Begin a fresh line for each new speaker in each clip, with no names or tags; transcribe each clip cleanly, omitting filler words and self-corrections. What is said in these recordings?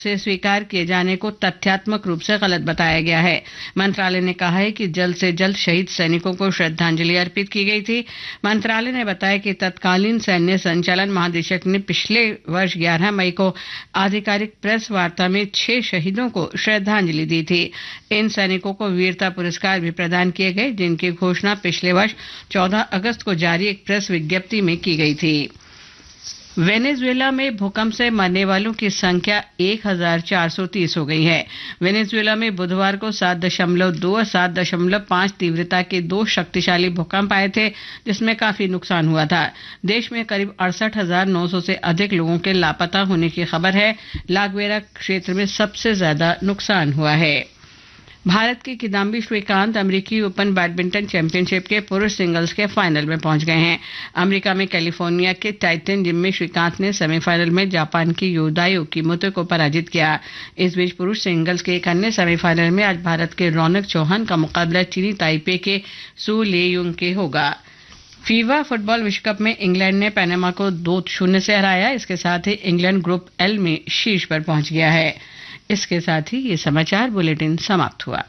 से स्वीकार किए जाने को तथ्यात्मक रूप से गलत बताया गया है। मंत्रालय ने कहा है कि जल्द से जल्द शहीद सैनिकों को श्रद्धांजलि अर्पित की गई थी। मंत्रालय ने बताया कि तत्कालीन सैन्य संचालन महानिदेशक ने पिछले वर्ष 11 मई को आधिकारिक प्रेस वार्ता में 6 शहीदों को श्रद्धांजलि दी थी। इन सैनिकों को वीरता पुरस्कार भी प्रदान किए गए, जिनकी घोषणा पिछले वर्ष 14 अगस्त को जारी एक प्रेस विज्ञप्ति में की गई थी। वेनेजुएला में भूकंप से मरने वालों की संख्या 1430 हो गई है। वेनेजुएला में बुधवार को 7.2 और 7.5 तीव्रता के 2 शक्तिशाली भूकंप आए थे, जिसमें काफी नुकसान हुआ था। देश में करीब 68,900 से अधिक लोगों के लापता होने की खबर है। लागवेरा क्षेत्र में सबसे ज्यादा नुकसान हुआ है। भारत के किदाम्बी श्रीकांत अमेरिकी ओपन बैडमिंटन चैंपियनशिप के पुरुष सिंगल्स के फाइनल में पहुंच गए हैं। अमेरिका में कैलिफोर्निया के टाइटन जिम में श्रीकांत ने सेमीफाइनल में जापान की योदाई ओकीमोतो को पराजित किया। इस बीच पुरुष सिंगल्स के एक अन्य सेमीफाइनल में आज भारत के रौनक चौहान का मुकाबला चीनी ताइपे के सू लेयुंग के होगा। फीफा फुटबॉल विश्व कप में इंग्लैंड ने पनामा को 2-0 से हराया। इसके साथ ही इंग्लैंड ग्रुप एल में शीर्ष पर पहुंच गया है। इसके साथ ही ये समाचार बुलेटिन समाप्त हुआ।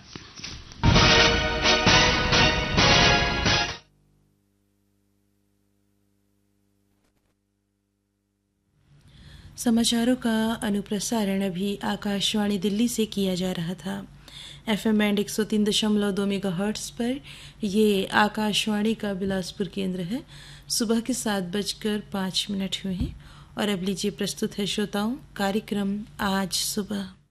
समाचारों का अनुप्रसारण अभी आकाशवाणी दिल्ली से किया जा रहा था। FM बैंड 103.2 मेगाहर्ट्ज पर ये आकाशवाणी का बिलासपुर केंद्र है। सुबह के 7:05 हुए हैं और अब लीजिए प्रस्तुत है श्रोताओं कार्यक्रम आज सुबह।